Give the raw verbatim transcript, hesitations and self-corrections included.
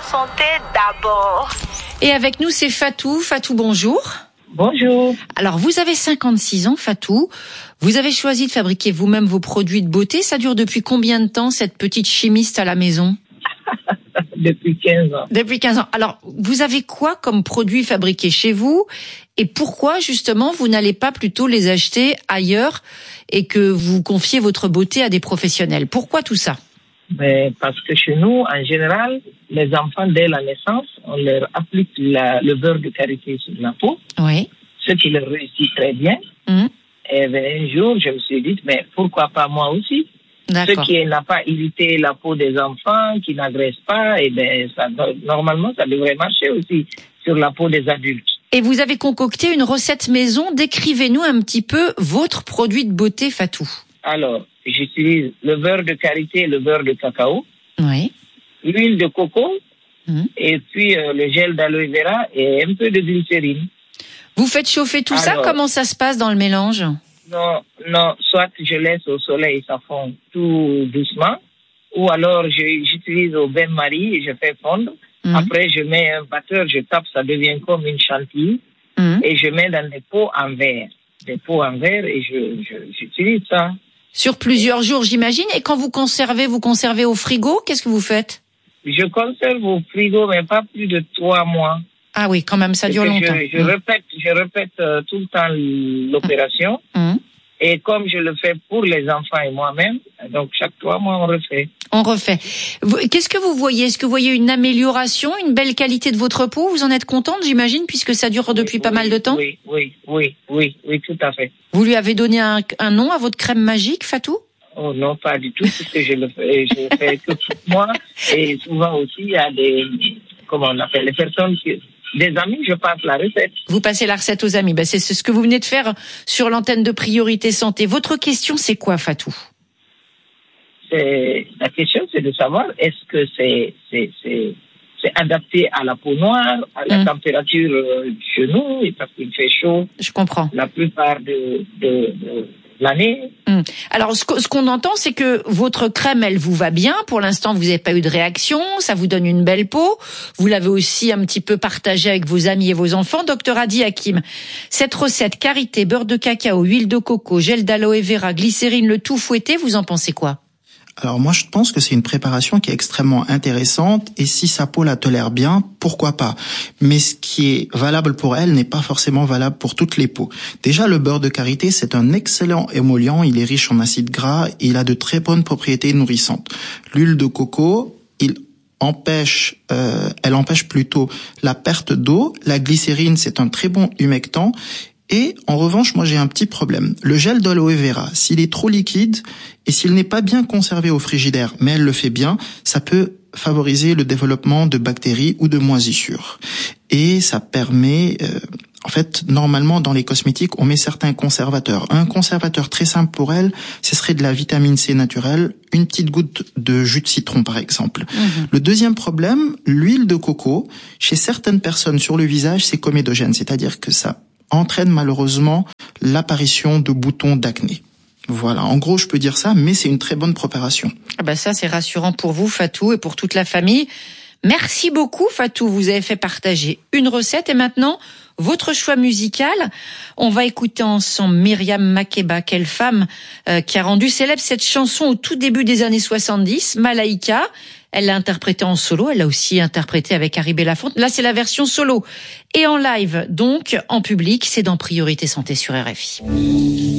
santé d'abord. Et avec nous, c'est Fatou. Fatou, bonjour. Bonjour. Alors, vous avez cinquante-six ans, Fatou. Vous avez choisi de fabriquer vous-même vos produits de beauté. Ça dure depuis combien de temps, cette petite chimiste à la maison? Depuis quinze ans. Depuis quinze ans. Alors, vous avez quoi comme produits fabriqués chez vous? Et pourquoi, justement, vous n'allez pas plutôt les acheter ailleurs et que vous confiez votre beauté à des professionnels? Pourquoi tout ça? Mais parce que chez nous, en général, les enfants, dès la naissance, on leur applique la, le beurre de karité sur la peau. Oui. Ce qui leur réussit très bien. Mmh. Et bien, un jour, je me suis dit, mais pourquoi pas moi aussi? D'accord. Ce qui n'a pas irrité la peau des enfants, qui n'agresse pas, et ben, ça, normalement, ça devrait marcher aussi sur la peau des adultes. Et vous avez concocté une recette maison. Décrivez-nous un petit peu votre produit de beauté, Fatou. Alors, j'utilise le beurre de karité et le beurre de cacao. Oui. L'huile de coco. Mmh. Et puis euh, le gel d'aloe vera et un peu de glycérine. Vous faites chauffer tout Alors, ça? Comment ça se passe dans le mélange? Non, non, soit je laisse au soleil, ça fond tout doucement, ou alors je, j'utilise au bain-marie et je fais fondre. Mmh. Après, je mets un batteur, je tape, ça devient comme une chantilly, mmh. et je mets dans des pots en verre. Des pots en verre et je, je, j'utilise ça. Sur plusieurs jours, j'imagine. Et quand vous conservez, vous conservez au frigo, qu'est-ce que vous faites? Je conserve au frigo, mais pas plus de trois mois. Ah oui, quand même, ça dure longtemps. Je, je mmh. répète, je répète euh, tout le temps l'opération. Mmh. Et comme je le fais pour les enfants et moi-même, donc chaque trois mois, on refait. On refait. Qu'est-ce que vous voyez? Est-ce que vous voyez une amélioration, une belle qualité de votre peau? Vous en êtes contente, j'imagine, puisque ça dure depuis oui, pas oui, mal de temps? Oui, oui, oui, oui, oui, tout à fait. Vous lui avez donné un, un nom à votre crème magique, Fatou? Oh non, pas du tout, parce que je le fais, je le fais tout moi. Et souvent aussi, il y a des, comment on appelle, les personnes qui... Des amis, je passe la recette. Vous passez la recette aux amis. Ben, c'est ce que vous venez de faire sur l'antenne de Priorité Santé. Votre question, c'est quoi, Fatou? C'est, la question, c'est de savoir est-ce que c'est, c'est, c'est, c'est adapté à la peau noire, à la mmh. température euh, chez nous, et parce qu'il fait chaud. Je comprends. La plupart de, de, de l'année. Mmh. Alors, ce, ce qu'on entend, c'est que votre crème, elle vous va bien. Pour l'instant, vous n'avez pas eu de réaction. Ça vous donne une belle peau. Vous l'avez aussi un petit peu partagée avec vos amis et vos enfants. Docteur Hadi Hakim, cette recette, karité, beurre de cacao, huile de coco, gel d'aloe vera, glycérine, le tout fouetté, vous en pensez quoi? Alors moi je pense que c'est une préparation qui est extrêmement intéressante et si sa peau la tolère bien, pourquoi pas. Mais ce qui est valable pour elle n'est pas forcément valable pour toutes les peaux. Déjà le beurre de karité c'est un excellent émollient, il est riche en acides gras et il a de très bonnes propriétés nourrissantes. L'huile de coco, il empêche, euh, elle empêche plutôt la perte d'eau. La glycérine c'est un très bon humectant. Et en revanche, moi j'ai un petit problème. Le gel d'aloe vera, s'il est trop liquide et s'il n'est pas bien conservé au frigidaire, mais elle le fait bien, ça peut favoriser le développement de bactéries ou de moisissures. Et ça permet, euh, en fait, normalement dans les cosmétiques, on met certains conservateurs. Un conservateur très simple pour elle, ce serait de la vitamine C naturelle, une petite goutte de jus de citron par exemple. Mmh. Le deuxième problème, l'huile de coco, chez certaines personnes sur le visage, c'est comédogène, c'est-à-dire que ça entraîne malheureusement l'apparition de boutons d'acné. Voilà, en gros, je peux dire ça, mais c'est une très bonne préparation. Ah bah ça, c'est rassurant pour vous, Fatou, et pour toute la famille. Merci beaucoup, Fatou. Vous avez fait partager une recette et maintenant, votre choix musical. On va écouter ensemble Myriam Makeba, quelle femme euh, qui a rendu célèbre cette chanson au tout début des années soixante-dix, Malaïka. Elle l'a interprétée en solo, elle l'a aussi interprétée avec Harry Belafonte. Là, c'est la version solo. Et en live, donc, en public, c'est dans Priorité Santé sur R F I.